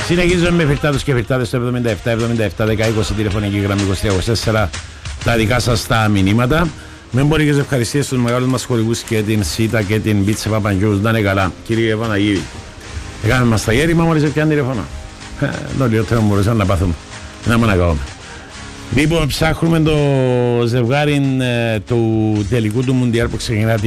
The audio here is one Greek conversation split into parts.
Συνεχίζουμε με φυρτάτους και φυρτάτες στο 77-77-10-20 τηλεφωνική γραμμή 23-24 τα δικά σας τα μηνύματα. Με εμπορικές ευχαριστίες στους μεγάλους μας χορηγούς και την ΣΥΤΑ και την Πίτσε Παπαγιούς. Να είναι καλά. Κύριε Παναγίδη, έκαμε μας τα γέρημα μόλις έπιαν τηλεφωνά. Το λιότερο μπορούσαμε να πάθουμε. Να μην ακούμε. Λοιπόν, ψάχνουμε το ζευγάρι του τελικού του Μουντιάλ που ξεκινά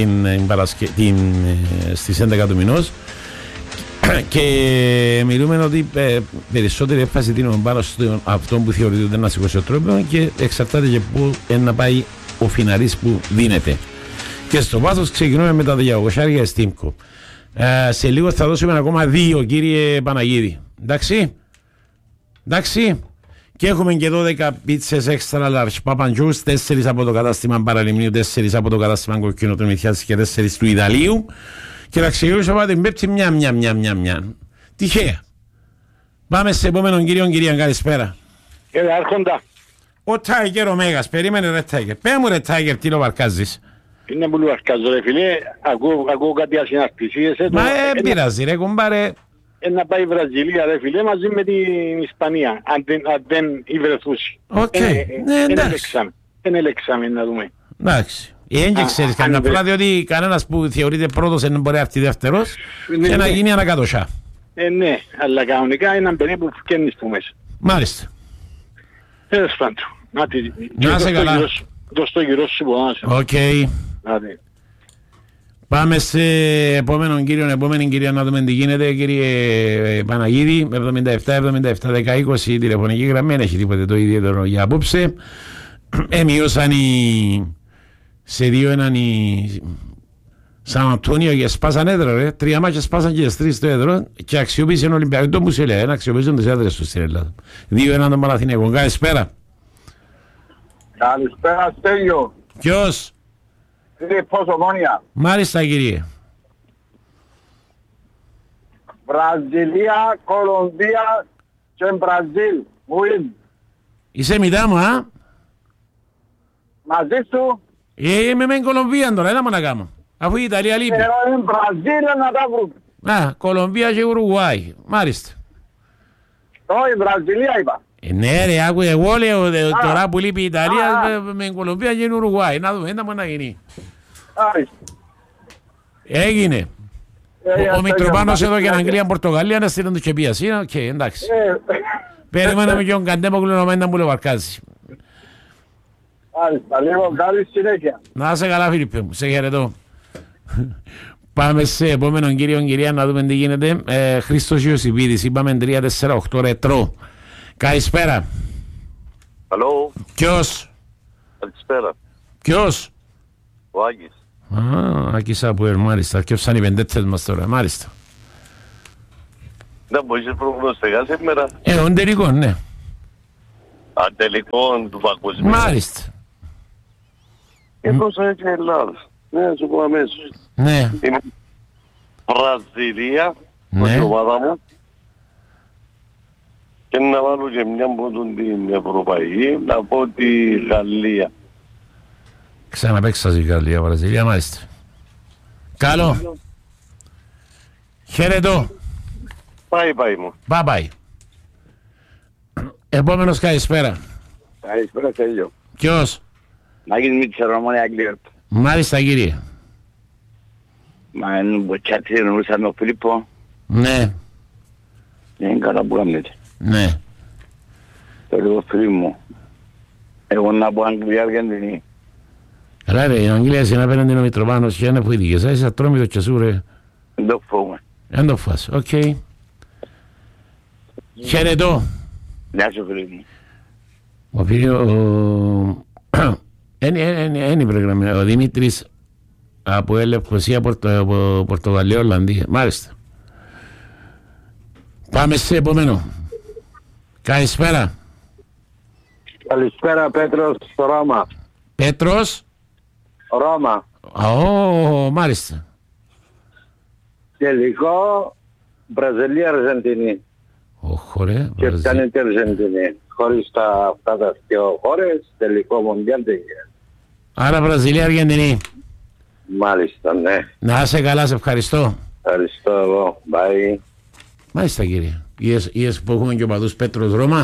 στις 11 του μηνός. Και μιλούμε ότι περισσότερη έμφαση δίνουμε πάνω στο αυτό που θεωρείται ότι είναι ένα σηκωσιοτρόπιο και εξαρτάται και πού να πάει ο φιναρίς που δίνεται. Και στο βάθος ξεκινούμε με τα 200 Στίμκο. Σε λίγο θα δώσουμε ακόμα 2, κύριε Παναγίδη. Εντάξει. Και έχουμε και 12 πίτσες extra large Παπαντζούς, 4 από το κατάστημα Παραλιμνίου, 4 από το κατάστημα Κοκκίνο του Μηθιάς και 4 του Ιδαλίου. Και να ξεκινήσουμε από την Πέπτη μια. Τυχαία. Πάμε σε επόμενον κυρία, καλησπέρα. Κύριε Άρχοντα. Ο Τάικερ ο Μέγας, περίμενε ρε Τάικερ. Πέ μου ρε Τάικερ, τι λοβαρκάζεις. Είναι που λοβαρκάζω ρε φίλε, ακούω κάτι ασυναρτησίες. Μα πειράζει ρε κουμπάρε. Να πάει η Βραζιλία ρε φίλε μαζί με την Ισπανία, αν δεν υβρεθούσει. Οκ, ναι εντάξει. Δεν ελέξαμε να δούμε. Εντάξει. Δεν ξέρεις κανένα πράγμα, διότι κανένας που θεωρείται πρώτος δεν μπορεί να έρθει δεύτερος και να γίνει ανακατοσιά. Ναι, αλλά κανονικά έναν περίπου που φκένεις που μέσα. Μάλιστα. Τέλος πάντων. Να σε καλά. Δώσ' το γυρό σου υποδάσαι. Οκ. Πάμε σε επόμενη κυρία να δούμε τι γίνεται, κύριε Παναγίδη. 77-77-10-20 τηλεφωνική γραμμή, δεν έχει τίποτε το ιδιαίτερο για απόψε. Μειώσαν σε 2-1 οι Σαν Αντώνιο και σπάσαν έδρα ρε. 3 μάτια σπάσαν και 3 στο έδρο και αξιοποίησαν Ολυμπιακό. Το μου σε λέει, αξιοποίησαν τις έδρες του στην Ελλάδα. 2-1 τον Παναθηναϊκό. Καλησπέρα. Καλησπέρα Στέλιο. Ποιος? Φίλιππος Ομόνια. Μάλιστα κύριε. Βραζιλία, Κολομβία και Μπραζίλ. Win. Είσαι μητά μου, α? Μαζί σου. Είμαι με Κολομβία τώρα, έλα μου να κάνω. Αφού η Ιταλία λείπει. Είναι Βραζίλ να τα βρούμε. Κολομβία και Ουρουγουάη. Μάλιστα. Όχι, Βραζιλία είπα. Ναι ρε, άκου εγώ λέω τώρα που λείπει η Ιταλία με Κολομβία και Ουρουγουάη. Να δούμε, δεν μπορεί να γίνει. Έγινε. Ο Μητροπάνος εδώ και Αγγλία, Πορτογαλία να στείλουν το και πίαση. Οκ, εντάξει. Περιμέναμε και τον Καντέμοκλου να μην μου βαρκάζει. Λίγο καλή συνέχεια. Να είσαι καλά Φίλιππε μου, σε χαιρετώ. Πάμε σε επόμενον κυρία να δούμε τι γίνεται. Χρήστος Ιωσιπίδης, είπαμε 3-4-8 ρετρό. Καλησπέρα. Hello. Ποιος? Καλησπέρα. Ποιος? Ο Άκης. Άκης Αποέλ, μάλιστα. Και οι πεντέτες μας τώρα, μάλιστα. Δεν μπορείς να προγνωστικά σήμερα. Ο τελικό, ναι. Τελικό του παγκοσμίου. Μάλιστα. Και τόσο έτσι η Ελλάδα. Ναι, να σου πω αμέσως. Ναι. Είναι Βραζιλία, Ναι. η ομάδα μου. Και να βάλω και μια από την Ευρωπαϊκή, να πω τη Γαλλία. Ξαναπέξα στη Γαλλία, Βραζιλία, μάλιστα. Καλό. Χαιρετώ. Πάει μου. Bye. Επόμενος καλησπέρα. Καλησπέρα Στέλιο. Ποιος? Νάκης Μίτσερ, Ομόνια Αγγλία. Μάλιστα κύριε. Μα είναι μποτσάτσι, εννοούσαμε ο Φίλιππο. Ναι. Είναι καλά που κάνετε. Ναι. Το λίγο φίλοι μου. Εγώ να πω Αγγλία, Αργεντινή. Καλά ρε, η Αγγλία είναι απέναντι ο Μητροπάνος και είναι που είδηκες. Είσαι ατρόμητο και σου ρε. Δεν το φοβούμαι. Εν το φας, οκ. Χαιρετώ. Γεια σου φίλοι μου. Ο φίλος... Είναι προγραμμένο. Ο Δημήτρης από Ελευκοσία, Πορτογαλία, Ολλανδία. Μάλιστα. Πάμε σε επόμενο. Καλησπέρα. Καλησπέρα Πέτρος, Ρώμα. Πέτρος. Ρώμα. Μάλιστα. Τελικό Βραζιλία, Αργεντινή. Χωρέ. Και φτάνει και Αργεντινή. Χωρίς αυτά τα δύο χώρες, τελικό Μοντιάλ δεν γίνεται. Άρα Βραζιλία, Αργεντινή. Μάλιστα, ναι. Να είσαι καλά, σε ευχαριστώ. Ευχαριστώ εγώ. Bye. Μάλιστα κύριε. Είδες που έχουμε και οπαδούς Πέτρος Ρώμα.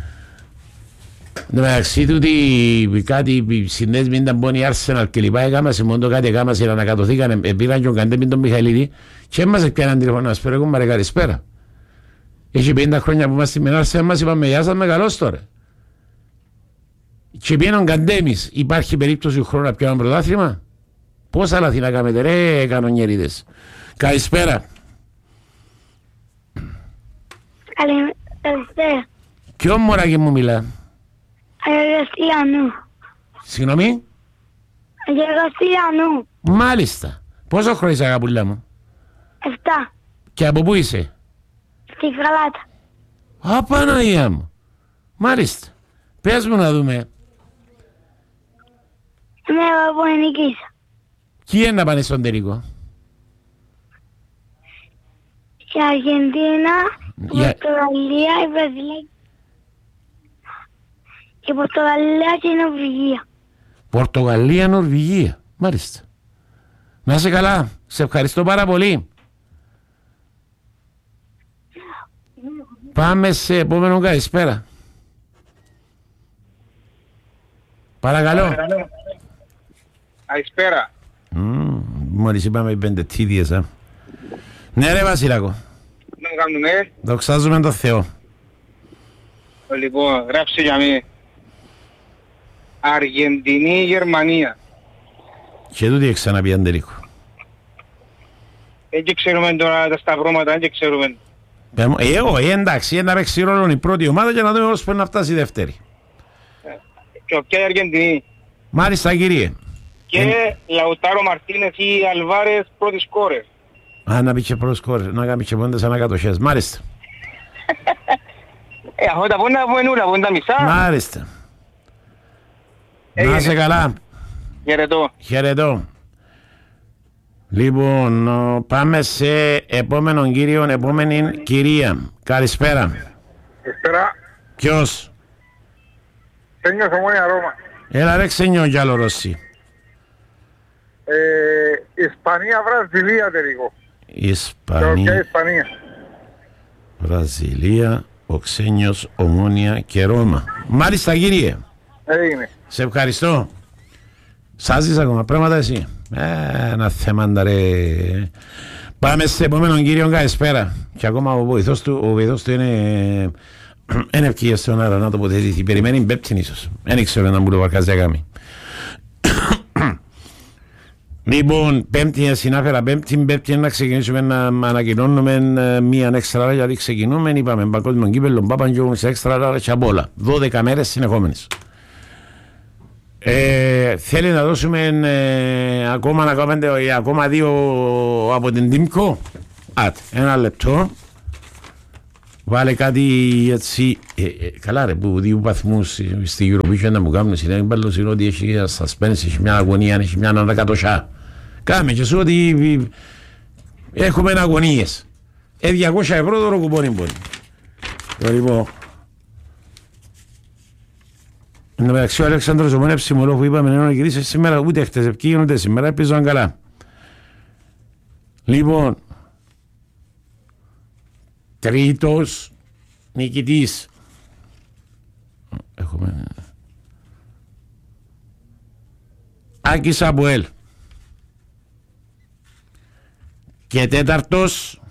μεταξύ του κάτι συνδέσμοι ήταν πόνοι Arsenal και λοιπά, έκαμασε μόνο το κάτι έκαμασε να ανακατωθήκαν, πήραν και ο Καντέμι τον Μιχαηλίδη και έμασε πιάναν τηλεφωνά μας, πέρα έχουμε καλησπέρα. Έχει 50 χρόνια που είμαστε με Arsenal, μας είπαμε γεια σας, με καλώς τώρα. Και πήγαινε ο Καντέμις, υπάρχει περίπτωση του χρόνου να πιάνουν πρωτάθλημα? Πόσα λάθη να κάνετε ρε κανονιέριδες. Καλησπέρα. Καλησπέρα. Ποιο μωράκι μου μιλά? Αγιοργαστιανού. Συγγνώμη? Αγιοργαστιανού. Μάλιστα. Πόσο χρόνο είσαι αγαπούλα μου? 7. Και από πού είσαι? Στη Γαλάτα. Α, Παναγία μου. Μάλιστα. Πες μου να δούμε. Είμαι από Ενικήσα. Ποιοι είναι να πάνε στον τελικό? Η Αργεντίνα, η Πορτογαλία, η Βραζιλία. Η Πορτογαλία και η Νορβηγία. Πορτογαλία, Νορβηγία. Μάλιστα. Να είσαι καλά. Σε ευχαριστώ πάρα πολύ. Πάμε σε επόμενο καλησπέρα. Παρακαλώ. Καλησπέρα. Μόλις είπαμε 5 τίδιες. Ναι ρε Βασιλάκο. Να κάνουμε. Δοξάζουμε τον Θεό. Λοιπόν, γράψε για μí. Αργεντινή, Γερμανία. Και τούτοι ξαναπεί αντελίκο. Έτσι ξέρουμε τώρα τα σταυρώματα, έτσι ξέρουμε. Εντάξει, να παίξει ρόλο η πρώτη ομάδα και να δούμε πώς πρέπει να φτάσει η δεύτερη. Και ποια η Αργεντινή? Μάλιστα κύριε. Και Λαουτάρο Μαρτίνες ή Αλβάρες πρώτης κόρες. Α, να πει και πρώτης κόρες, να κάνει και πόντες ανακατοχές. Μάλιστα. Αυτό τα πόντα από ενούλα, πόντα μισά. Μάλιστα. Να είσαι καλά. Χαιρετώ. Χαιρετώ. Λοιπόν, πάμε σε επόμενον κύριο, επόμενη κυρία. Καλησπέρα. Καλησπέρα. Ποιος? Ξένιος Ομόνια Ρώμα. Έλα ρε Ξένιο κι άλλο Ρώση. Ισπανία, Βραζιλία τελικό. Ισπανία, Βραζιλία, ο Ξένιος, Ομόνια και Ρώμα. Μάλιστα κύριε. Έγινε. Σε ευχαριστώ. Σάζεις ακόμα πράγματα εσύ? Ένα θέμα ρε. Πάμε σε επόμενον κύριο, καλησπέρα. Και ακόμα ο βοηθός του είναι ευκαιρία στον αέρα να τοποθετηθεί. Περιμένει πέπτην ίσως. Δεν ήξερα να μου το βαρκάζει αγάμι. Λοιπόν, πέμπτη συνάφερα, πέμπτη να ξεκινήσουμε να ανακοινώνουμε μία έξτρα ώρα, γιατί ξεκινούμε, είπαμε παγκόσμιο κύπελλο, Παπαντζόγου σε έξτρα ώρα και απ' όλα. 12 μέρες συνεχόμενες. Θέλει να δώσουμε ακόμα 2 από την Τίμκο. Ένα λεπτό. Βάλε κάτι έτσι. Καλά ρε, που 2 βαθμούς στη Eurovision να μου κάνουν συνέμπαλλος είναι ότι έχει suspense, έχει μια αγωνία, έχει μια ανακατοσιά. Κάμε και σου ότι έχουμε αγωνίες. 200 ευρώ το κουπόνι μπορεί. Λοιπόν, εν τω μεταξύ ο Αλέξανδρος ο Μόνος Ψημολό που είπαμε να γυρίσει σήμερα, ούτε χτες ευκήγαν ούτε σήμερα, ελπίζω καλά. Λοιπόν, τρίτος νικητής. Έχουμε Άκης Αποέλ. Και τέταρτος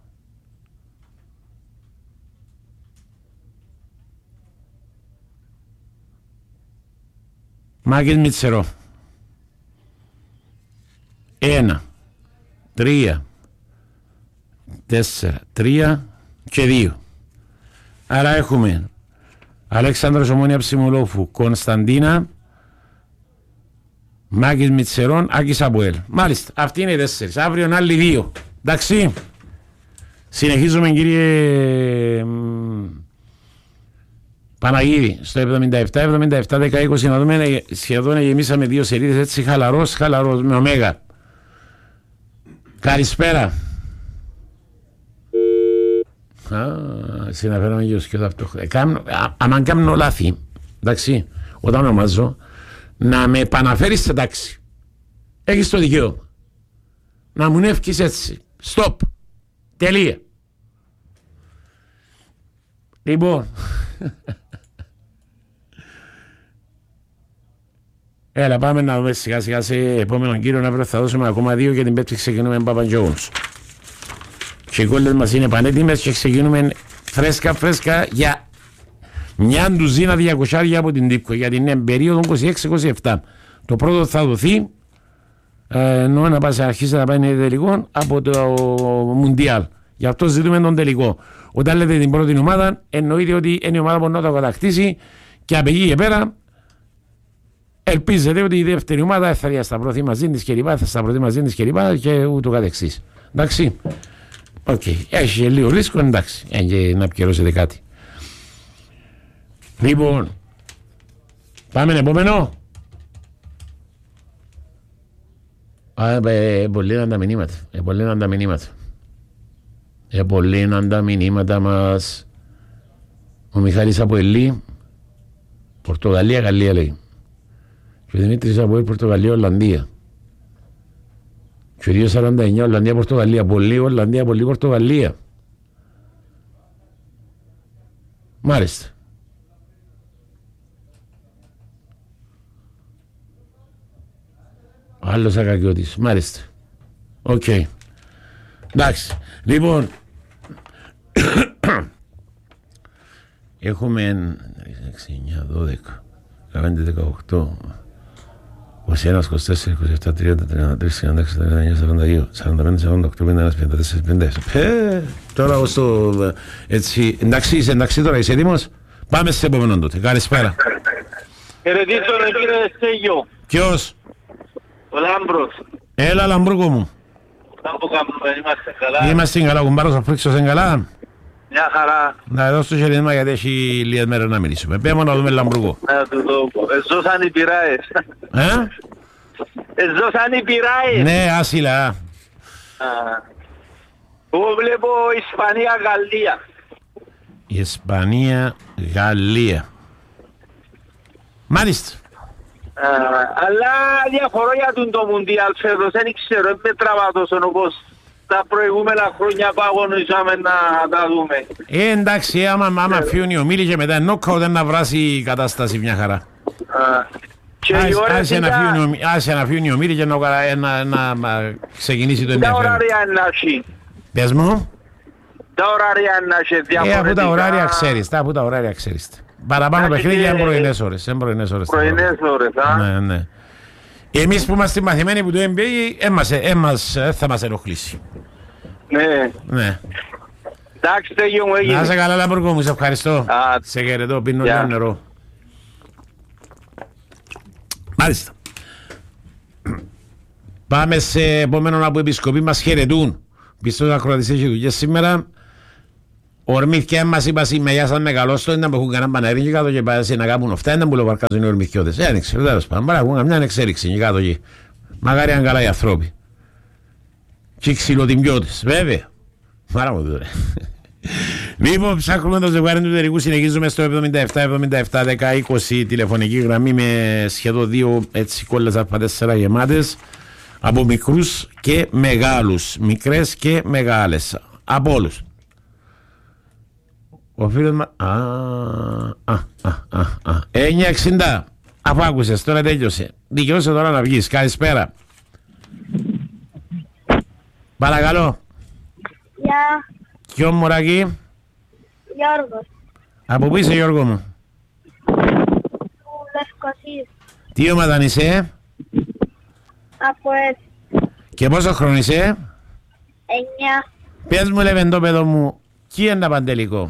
Μάκης Μητσερό. 1, 3, 4, 3 και 2. Άρα έχουμε Αλέξανδρος Ομόνια Ψημολόφου, Κωνσταντίνα, Μάκης Μητσερών, Άκης Αποέλ. Μάλιστα, αυτοί είναι οι 4. Αύριο άλλοι 2. Εντάξει. Συνεχίζουμε κύριε Παναγίδη στο 77-10-20 να δούμε, σχεδόν γεμίσαμε 2 σελίδες έτσι χαλαρός με ωμέγα. Καλησπέρα. Συναφέραμε και ο σκιώδα αυτό. Αν κάνω λάθη, εντάξει, όταν ονομάζω, να με επαναφέρεις σε τάξη. Έχεις το δικαίωμα να μου νεύκεις έτσι. Στοπ. Τελεία. Λοιπόν. Έλα, πάμε να δούμε σιγά σιγά σε επόμενο κύριο να θα δώσουμε ακόμα 2 και την Πέμπτη ξεκινούμε με Παπαντζόγουνος. Και οι κόλλες μας είναι πανέτοιμες και ξεκινούμε φρέσκα για μια ντουζίνα 200 από την Τύπκο για την περίοδο 26-27. Το πρώτο θα δοθεί ενώ να αρχίσει να πάει τελικό από το Μουντιάλ. Γι' αυτό ζητούμε τον τελικό. Όταν λέτε την πρώτη ομάδα, εννοείται ότι είναι η ομάδα που να το κατακτήσει και από εκεί και πέρα ελπίζετε ότι η δεύτερη ομάδα θα έρθει στα πρώτη μαζί της και ούτω καθεξής. Εντάξει. Οκ. Έχει και λίγο ρίσκο, εντάξει. Και να επικαιρώσετε κάτι. Λοιπόν, πάμε επόμενο. Πολύ είναι τα μηνύματα μας. Ο Μιχάλης από Ελή, Πορτογαλία, Γαλλία λέει. Και ο Δημήτρης από Πορτογαλία, Ολλανδία. Και ο 249, Ολλανδία, Πορτογαλία. Πολύ Ολλανδία, πολύ Πορτογαλία. Μάλιστα. Άλλος ακακιώτης. Μάλιστα. Οκ. Εντάξει. Λοιπόν. Έχουμε 6, 9, 12, 15, 18, 21, 24, 27, 30, 33, 36, 39, 42, 45, 48, 51, 54, 56. Τώρα ως το... Έτσι, εντάξει τώρα, είσαι έτοιμος? Πάμε σε επόμενον τότε. Καλησπέρα. Χαιρετίζω τον κύριο Στέγιο. Ποιος? Ο Λάμπρος. Έλα Λαμπρούκο μου. Είμαστε καλά. Είμαστε καλά, κουμπάρος ο Φρίξος είναι καλά. Μια χαρά. Να δώσω το χαιρετήμα γιατί έχει λίγες μέρες να μιλήσουμε. Πέμε να δούμε Λαμπρούκο. Να του δω. Εζώσαν οι πειράες. Εζώσαν οι πειράες. Ναι, άσυλα. Εγώ βλέπω Ισπανία-Γαλλία. Ισπανία-Γαλλία. Μάλιστα. Αλλά διαφορώ για το Μουντιάλ φέτος, δεν ξέρω, δεν τραβάτος όπως τα προηγούμενα χρόνια που αγωνίζαμε να τα δούμε. Εντάξει, άμα φύγουν οι ομίλοι και μετά νόκαου δεν να βράσει η κατάσταση μια χαρά. Άσε να φύγουν οι ομίλοι και να ξεκινήσει το ενδιαφέρον. Τα ωράρια είναι να έχει. Πες μου. Τα ωράρια είναι να έχει διαφορετικά. Από τα ωράρια ξέρεις. Παραπάνω παιχνίδια είναι πρωινές ώρες. Πρωινές ώρες, Ναι. Εμείς που είμαστε μαθημένοι που το NBA θα μας ενοχλήσει. Ναι. Εντάξει, Στέγιο μου έγινε. Να είσαι καλά Λαμπρούκο μου, σε ευχαριστώ. Σε χαιρετώ, πίνω λίγο νερό. Μάλιστα. Πάμε σε επόμενο από επισκοπή μας χαιρετούν. Πιστεύω να ακροατήσεις έχει δουλειές σήμερα. Ορμήθηκε μας είπα με γεια σας με καλώς το ήταν που έχουν κανένα πανερί και κάτω και πάει να κάνουν αυτά ήταν που λοβαρκάζουν οι ορμηθιώτες. Δεν ξέρω, τέλος πάντων. Μπορεί να έχουν μια εξέλιξη και κάτω εκεί. Μακάρι αν καλά οι ανθρώποι. Και οι ξυλοτιμιώτες, βέβαια. Μάρα μου τώρα. Λοιπόν, ψάχνουμε το ζευγάρι του εταιρικού, συνεχίζουμε στο 77-77-10-20 τηλεφωνική γραμμή με σχεδόν 2 έτσι κόλλες από 4 γεμάτες από μικρούς και μεγάλους, μικρές και μεγάλες, από όλους. Ο φίλος μας... 9.60. Αφού άκουσες, τώρα τέλειωσε. Δικαιώσε τώρα να βγεις. Καλησπέρα. Παρακαλώ. Γεια. Ποιο μωράκι? Γιώργος. Από πού είσαι Γιώργο μου? Λευκοσίας. Τι ομάδα είσαι? Από έτσι. Και πόσο χρόνο είσαι? 9. Πες μου λεβεντόπεδο μου, τι είναι τα παντελικό?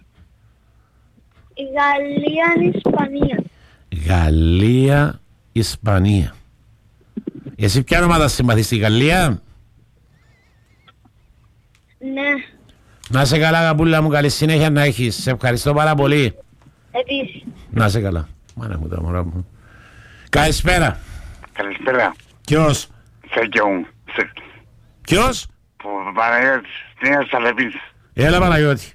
Η Γαλλία είναι Ισπανία. Γαλλία, Ισπανία. Εσύ ποια ομάδα συμπαθείς στη Γαλλία? Ναι. Να σε καλά αγαπούλα μου, καλή συνέχεια να έχεις. Σε ευχαριστώ πάρα πολύ. Επίσης. Να σε καλά. Μάνα μου τα μωρά μου. Καλησπέρα. Καλησπέρα. Ποιος? Στέγιο μου. Ποιος? Παναγιώτης, Νέας Αλεπής. Έλα Παναγιώτη.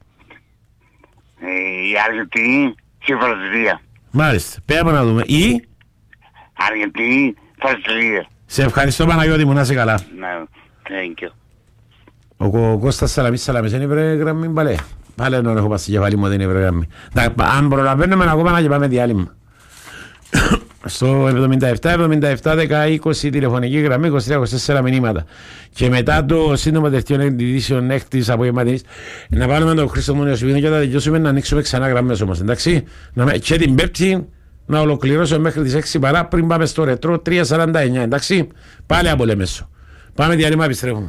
Η Αργεντινή και η Βραζιλία. Μάλιστα. Πέρα να δούμε. Η Αργεντινή, Βραζιλία. Σε ευχαριστώ Παναγιώτη μου, να σε καλά. Ναι, thank you. Ο Κώστας Σαλαμής είναι βρε γραμμή μπαλέ. Πάλι ενώ έχω πάει στη κεφαλή μου την Ευρωγραμμή. Αν προλαβαίνουμε ακόμα να και πάμε διάλειμμα. Στο 77-77-10-20 τηλεφωνική γραμμή, 23-24 μηνύματα. Και μετά το σύντομο δελτίο ειδήσεων έκτης απογευματινής, να βάλουμε τον Χρήστο Μονιοσπίνο και να τελειώσουμε να ανοίξουμε ξανά γραμμές όμως, εντάξει. Και την Πέμπτη να ολοκληρώσουμε μέχρι τις 6 παρά πριν πάμε στο ρετρό 3.49, εντάξει. Πάλι από Λεμέσο. Πάμε διάλειμμα, επιστρέφουμε.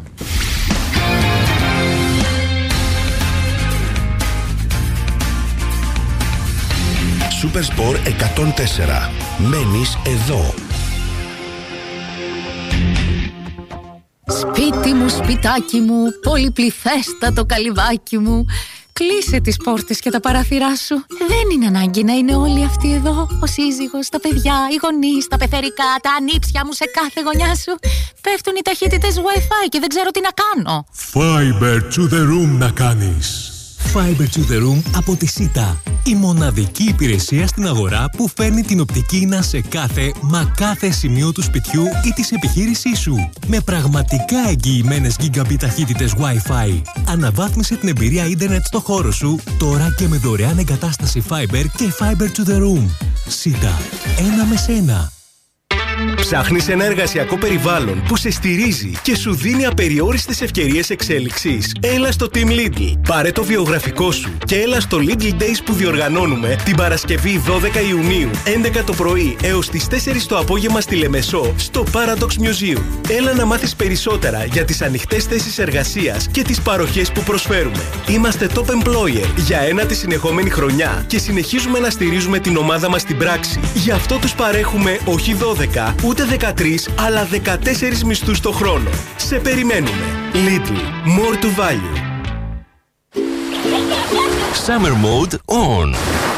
Super Sport 104. Μένεις εδώ. Σπίτι μου, σπιτάκι μου, πολυπληθέστατο καλυβάκι μου. Κλείσε τις πόρτες και τα παράθυρά σου. Δεν είναι ανάγκη να είναι όλοι αυτοί εδώ. Ο σύζυγος, τα παιδιά, οι γονείς, τα πεθερικά, τα ανήψια μου σε κάθε γωνιά σου. Πέφτουν οι ταχύτητες Wi-Fi και δεν ξέρω τι να κάνω. Fiber to the room να κάνεις. Fiber to the room από τη ΣΥΤΑ. Η μοναδική υπηρεσία στην αγορά που φέρνει την οπτική ίνα σε κάθε σημείο του σπιτιού ή της επιχείρησής σου. Με πραγματικά εγγυημένες gigabit ταχύτητες Wi-Fi. Αναβάθμισε την εμπειρία ίντερνετ στο χώρο σου τώρα και με δωρεάν εγκατάσταση Fiber και Fiber to the room. ΣΥΤΑ. Ένα με σένα. Ψάχνεις ένα εργασιακό περιβάλλον που σε στηρίζει και σου δίνει απεριόριστες ευκαιρίες εξέλιξης? Έλα στο Team Lidl. Πάρε το βιογραφικό σου και έλα στο Lidl Days που διοργανώνουμε την Παρασκευή 12 Ιουνίου, 11 το πρωί έως τις 4 το απόγευμα στη Λεμεσό, στο Paradox Museum. Έλα να μάθεις περισσότερα για τις ανοιχτές θέσεις εργασίας και τις παροχές που προσφέρουμε. Είμαστε top employer για 1η συνεχόμενη χρονιά και συνεχίζουμε να στηρίζουμε την ομάδα μας στην πράξη. Γι' αυτό τους παρέχουμε όχι 12, ούτε 13, αλλά 14 μισθούς το χρόνο. Σε περιμένουμε. Lidl. More to value. Summer Mode On.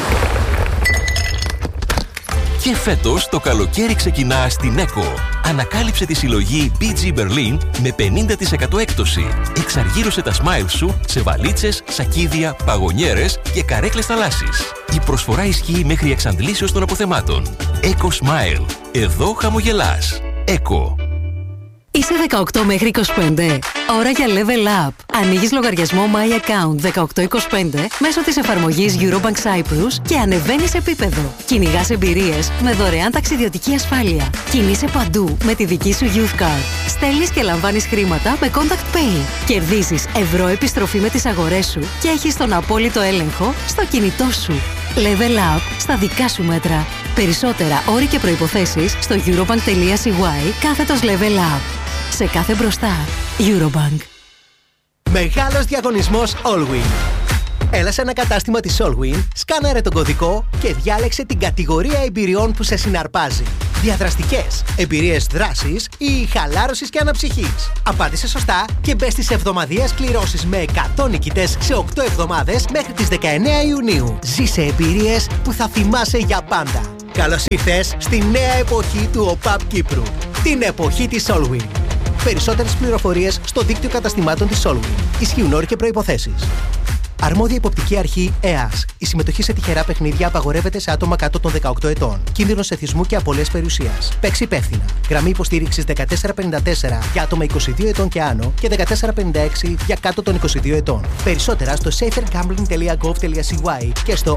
Και φέτος το καλοκαίρι ξεκινά στην ΕΚΟ. Ανακάλυψε τη συλλογή BG Berlin με 50% έκπτωση. Εξαργύρωσε τα smile σου σε βαλίτσες, σακίδια, παγωνιέρες και καρέκλες θαλάσσης. Η προσφορά ισχύει μέχρι εξαντλήσεως των αποθεμάτων. Eco Smile. Εδώ χαμογελάς. Eco. Είσαι 18 μέχρι 25. Ώρα για Level Up. Ανοίγεις λογαριασμό My Account 1825 μέσω της εφαρμογής Eurobank Cyprus και ανεβαίνεις επίπεδο. Κυνηγάς εμπειρίες με δωρεάν ταξιδιωτική ασφάλεια. Κινείσαι παντού με τη δική σου Youth Card. Στέλνεις και λαμβάνεις χρήματα με Contact Pay. Κερδίζεις ευρώ επιστροφή με τις αγορές σου και έχεις τον απόλυτο έλεγχο στο κινητό σου. Level Up στα δικά σου μέτρα. Περισσότερα όροι και προϋποθέσεις στο eurobank.cy/Level Up. Σε κάθε μπροστά. Eurobank. Μεγάλος διαγωνισμός Allwyn. Έλα σε ένα κατάστημα της Allwyn, σκάναρε τον κωδικό και διάλεξε την κατηγορία εμπειριών που σε συναρπάζει. Διαδραστικές, εμπειρίες δράσης ή χαλάρωσης και αναψυχής. Απάντησε σωστά και μπες στις εβδομαδιαίες κληρώσεις με 100 νικητές σε 8 εβδομάδες μέχρι τις 19 Ιουνίου. Ζήσε εμπειρίες που θα θυμάσαι για πάντα. Καλώς ήρθες στη νέα εποχή του ΟΠΑΠ Κύπρου. Την εποχή της Allwyn. Περισσότερες πληροφορίες στο δίκτυο καταστημάτων της Allwyn. Ισχύουν όροι και προϋποθέσεις. Αρμόδια υποπτική αρχή ΕΑΣ. Η συμμετοχή σε τυχερά παιχνίδια απαγορεύεται σε άτομα κάτω των 18 ετών. Κίνδυνος εθισμού και απώλειας περιουσίας. Παίξει υπεύθυνα. Γραμμή υποστήριξης 1454 για άτομα 22 ετών και άνω και 1456 για κάτω των 22 ετών. Περισσότερα στο safergambling.gov.cy και στο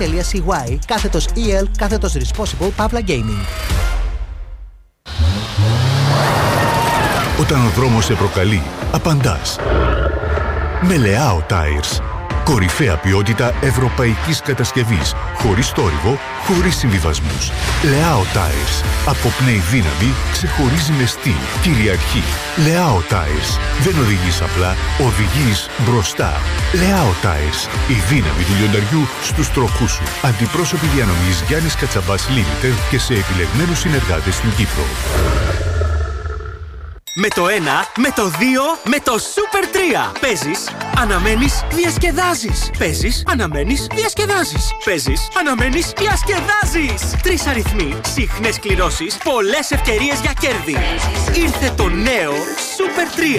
allwyn.cy/EL/responsible Pavla Gaming. Όταν ο δρόμος σε προκαλεί, απαντάς. Με Leao Tires. Κορυφαία ποιότητα ευρωπαϊκής κατασκευής. Χωρίς θόρυβο, χωρίς συμβιβασμούς. Leao Tires. Αποπνέει δύναμη, ξεχωρίζει με στυλ, κυριαρχεί. Leao Tires. Δεν οδηγείς απλά, οδηγείς μπροστά. Leao Tires. Η δύναμη του λιονταριού στους τροχούς σου. Αντιπρόσωποι διανομής Γιάννης Κατσαμπάς Limited και σε επιλεγμένους συνεργάτες στην Κύπρο. Με το 1, με το 2, με το Super 3. Παίζεις, αναμένεις, διασκεδάζεις. Παίζεις, αναμένεις, διασκεδάζεις. Παίζεις, αναμένεις, διασκεδάζεις. 3 αριθμοί, συχνές κληρώσεις, πολλές ευκαιρίες για κέρδη. Ήρθε το νέο Super 3.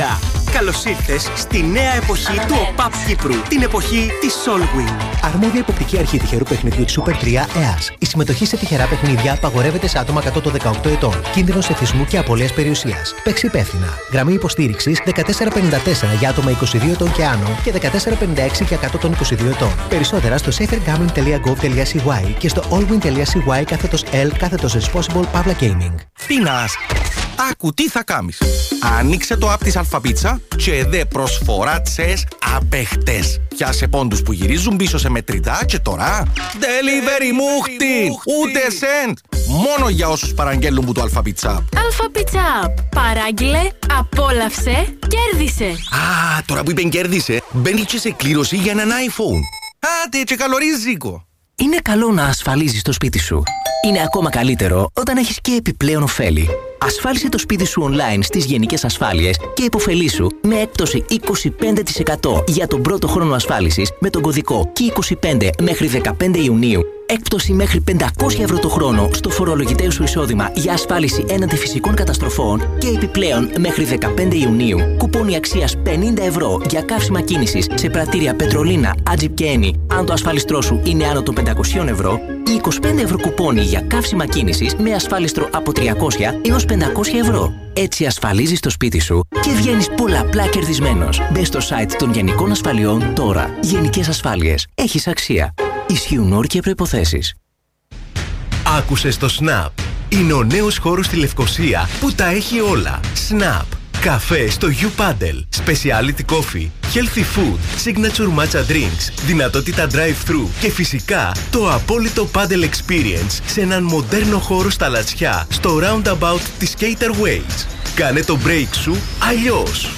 Καλώς ήρθες στη νέα εποχή του ΟΠΑΠ Κύπρου. Την εποχή της Solwing. Αρμόδια υποπτική αρχή τυχερού παιχνιδιού της Super 3 ΕΑΣ. Η συμμετοχή σε τυχερά παιχνίδια απαγορεύεται σε άτομα κάτω των 18 ετών. Κίνδυνος εθισμού και απώλειας περιουσίας. Παίξει υπεύθυνα. Γραμμή υποστήριξης 1454 για άτομα 22 ετών και άνω και 1456 για κάτω των 22 ετών. Περισσότερα στο safergambling.gov.cy και στο allwin.cy/L/responsible Pavla Gaming. Πίνας! Άκου τι θα κάνεις. Ανοίξε το app της Αλφαπίτσα και δε προσφορά τσες απέχτες. Πιάσε πόντους που γυρίζουν πίσω σε μετρητά και τώρα delivery μούχτη! Ούτε cent! Μόνο για όσους παραγγέλνουν που το Αλφαπίτσα. Αλφαπίτσα! Παράγγειλε, απόλαυσε, κέρδισε! Α, τώρα που είπεν κέρδισε, μπαίνει και σε κλήρωση για έναν iPhone. Άντε και καλορίζικο! Είναι καλό να ασφαλίζεις το σπίτι σου. Είναι ακόμα καλύτερο όταν έχεις και επιπλέον ωφέλη. Ασφάλισε το σπίτι σου online στις γενικές ασφάλειες και υποφελήσου με έκπτωση 25% για τον πρώτο χρόνο ασφάλισης με τον κωδικό K25 μέχρι 15 Ιουνίου. Έκπτωση μέχρι 500 ευρώ το χρόνο στο φορολογητέο σου εισόδημα για ασφάλιση έναντι φυσικών καταστροφών και επιπλέον μέχρι 15 Ιουνίου. Κουπόνι αξίας 50 ευρώ για καύσιμα κίνησης σε πρατήρια Πετρολίνα, Άτζιπ και Ένι αν το ασφάλιστρό σου είναι άνω των 500 ευρώ ή 25 ευρώ κουπόνι για καύσιμα κίνησης με ασφάλιστρο από 300 έως 500 ευρώ. Έτσι ασφαλίζεις το σπίτι σου και βγαίνεις πολλαπλά κερδισμένος. Μπες στο site των Γενικών Ασφαλιών τώρα. Γενικές Ασφάλειες. Έχεις αξία. Ισχύουν όροι και προϋποθέσεις. Άκουσες το Snap. Είναι ο νέος χώρος στη Λευκοσία που τα έχει όλα. Snap. Καφέ στο U-Paddle, Speciality Coffee, Healthy Food, Signature Matcha Drinks, δυνατότητα drive-thru και φυσικά το απόλυτο Paddle Experience σε έναν μοντέρνο χώρο στα Λατσιά, στο roundabout της Skater Ways. Κάνε το break σου αλλιώς.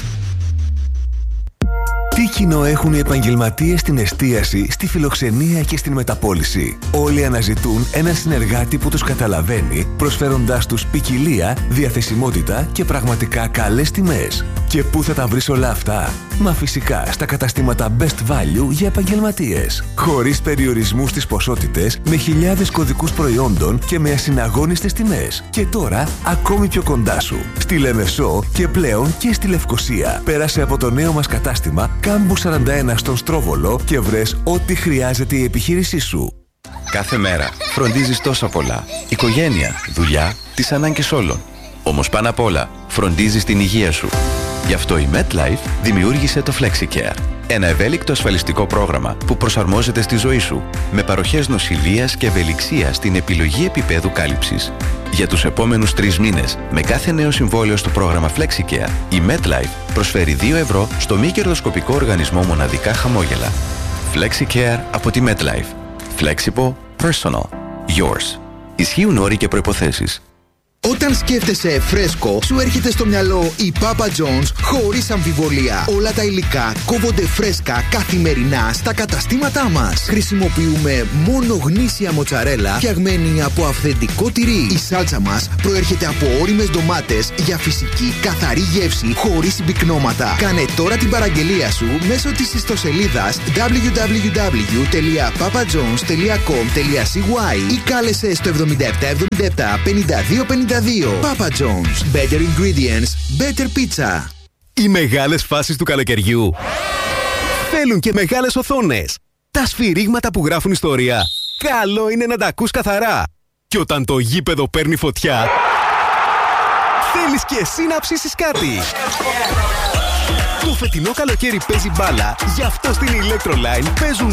Τι κοινό έχουν οι επαγγελματίες στην εστίαση, στη φιλοξενία και στην μεταπώληση? Όλοι αναζητούν έναν συνεργάτη που τους καταλαβαίνει, προσφέροντάς τους ποικιλία, διαθεσιμότητα και πραγματικά καλές τιμές. Και πού θα τα βρεις όλα αυτά? Μα φυσικά στα καταστήματα Best Value για επαγγελματίες. Χωρίς περιορισμούς στις ποσότητες, με χιλιάδες κωδικούς προϊόντων και με ασυναγώνιστες τιμές. Και τώρα ακόμη πιο κοντά σου. Στη Λεμεσό και πλέον και στη Λευκοσία. Πέρασε από το νέο μας κατάστημα Κάμπου 41 στον Στρόβολο και βρες ό,τι χρειάζεται η επιχείρησή σου. Κάθε μέρα φροντίζεις τόσα πολλά. Οικογένεια, δουλειά, τις ανάγκες όλων. Όμως πάνω απ' όλα φροντίζεις την υγεία σου. Γι' αυτό η MetLife δημιούργησε το FlexiCare. Ένα ευέλικτο ασφαλιστικό πρόγραμμα που προσαρμόζεται στη ζωή σου, με παροχές νοσηλείας και ευελιξία στην επιλογή επίπεδου κάλυψης. Για τους επόμενους 3 μήνες, με κάθε νέο συμβόλαιο στο πρόγραμμα FlexiCare, η MetLife προσφέρει 2 ευρώ στο μη κερδοσκοπικό οργανισμό μοναδικά χαμόγελα. FlexiCare από τη MetLife. Flexible, personal, yours. Ισχύουν όροι και προϋποθέσεις. Όταν σκέφτεσαι φρέσκο, σου έρχεται στο μυαλό η Papa John's χωρίς αμφιβολία. Όλα τα υλικά κόβονται φρέσκα καθημερινά στα καταστήματά μας. Χρησιμοποιούμε μόνο γνήσια μοτσαρέλα φτιαγμένη από αυθεντικό τυρί. Η σάλτσα μας προέρχεται από ώριμες ντομάτες για φυσική καθαρή γεύση χωρίς συμπυκνώματα. Κάνε τώρα την παραγγελία σου μέσω της ιστοσελίδας www.papajohns.com.cy ή κάλεσε στο 7777 5252. Papa John's. Better ingredients, better pizza. Οι μεγάλες φάσεις του καλοκαιριού θέλουν και μεγάλες οθόνες. Τα σφυρίγματα που γράφουν ιστορία, καλό είναι να τα ακούς καθαρά. Και όταν το γήπεδο παίρνει φωτιά, θέλεις και εσύ να ψήσεις κάτι. Το φετινό καλοκαίρι παίζει μπάλα, γι' αυτό στην Electroline παίζουν